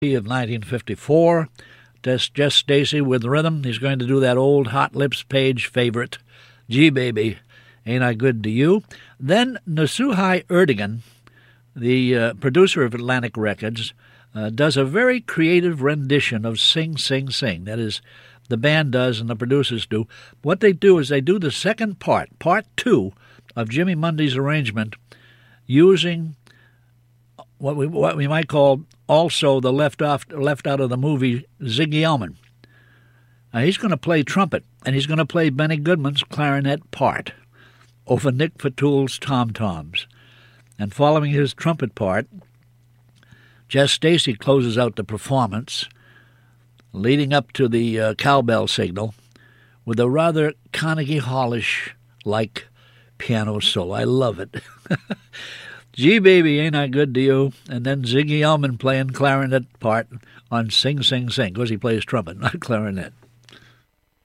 of 1954. Jess Stacy with rhythm. He's going to do that old Hot Lips Page favorite, Gee Baby, Ain't I Good to You? Then Nasuhai Erdogan, the producer of Atlantic Records, does a very creative rendition of Sing, Sing, Sing. That is, the band does and the producers do. What they do is they do the second part, part two of Jimmy Mundy's arrangement, using what we might call also the left out of the movie Ziggy Elman. He's going to play trumpet, and he's going to play Benny Goodman's clarinet part over Nick Fatul's tom-toms. And following his trumpet part, Jess Stacy closes out the performance, leading up to the cowbell signal, with a rather Carnegie Hallish-like piano solo. I love it. Gee Baby, Ain't I Good to You? And then Ziggy Elman playing clarinet part on Sing, Sing, Sing, because he plays trumpet, not clarinet.